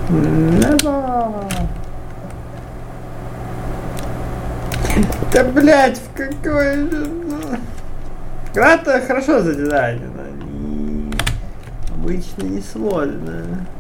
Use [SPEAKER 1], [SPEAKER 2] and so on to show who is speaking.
[SPEAKER 1] Да, блять, в какой же... Град хорошо задизайнено. Обычно не сложно.